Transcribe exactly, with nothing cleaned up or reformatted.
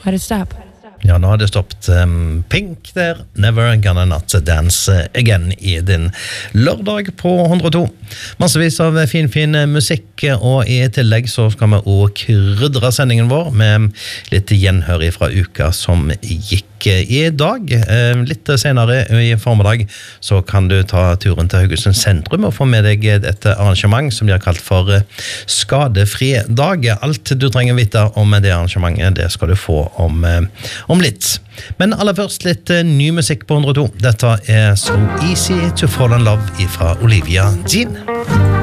Har det stoppet? Ja, nå har det stoppet um, Pink der, Never Gonna Not Dance Again i din lørdag på hundre og to. Massevis av fin, fin musikk, og i tillegg så skal vi også krydre sendingen vår med litt gjenhør fra uka som gikk i dag. Litt senere i formiddag så kan du ta turen til Haugesund sentrum og få med deg et arrangement som de har kalt for Skadefri dag. Alt du trenger vite om det arrangementet, det skal du få om, om litt. Men aller først litt ny musikk på hundre og to. Dette er So Easy to Fall in Love fra Olivia Dean.